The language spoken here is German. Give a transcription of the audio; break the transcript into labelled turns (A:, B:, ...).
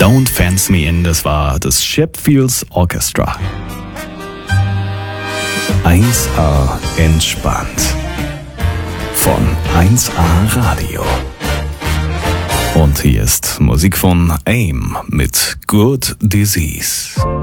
A: Don't Fence Me In, das war das Sheffields Orchestra. 1A entspannt. Von 1A Radio. Und hier ist Musik von AIM mit Good Disease.